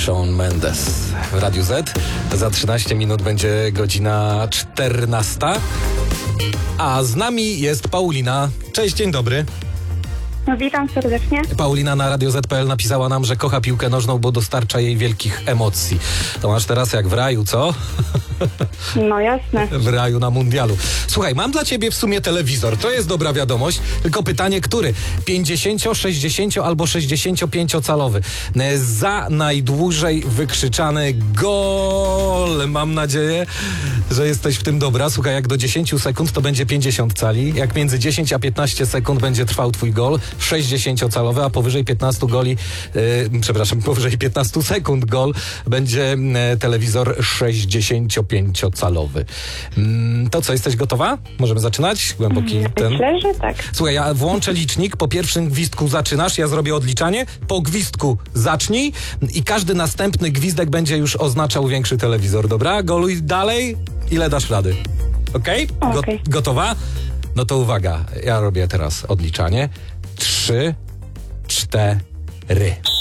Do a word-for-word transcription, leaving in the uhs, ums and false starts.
Shawn Mendes w Radiu Z. Za trzynaście minut będzie godzina czternasta. A z nami jest Paulina. Cześć, dzień dobry. No, witam serdecznie. Paulina na radio zet kropka pe el napisała nam, że kocha piłkę nożną, bo dostarcza jej wielkich emocji. To masz teraz jak w raju, co? No jasne. W raju na mundialu. Słuchaj, mam dla ciebie w sumie telewizor. To jest dobra wiadomość. Tylko pytanie, który? pięćdziesięcio, sześćdziesięcio albo sześćdziesięciopięciocalowy. Za najdłużej wykrzyczany gol. Mam nadzieję, że jesteś w tym dobra. Słuchaj, jak do dziesięciu sekund to będzie pięćdziesiąt cali. Jak między dziesięć a piętnaście sekund będzie trwał twój gol, sześćdziesięciocalowy, a powyżej piętnastu goli, yy, przepraszam, powyżej piętnastu sekund gol będzie yy, telewizor sześćdziesięciopięciocalowy. Yy, to co, jesteś gotowa? Możemy zaczynać? Głęboki ten... Myślę, że tak. Słuchaj, ja włączę licznik, po pierwszym gwizdku zaczynasz, ja zrobię odliczanie, po gwizdku zacznij i każdy następny gwizdek będzie już oznaczał większy telewizor, dobra? Goluj dalej, ile dasz rady. Okej? Okay? Okay. Go- gotowa? No to uwaga, ja robię teraz odliczanie. Trzy, cztery.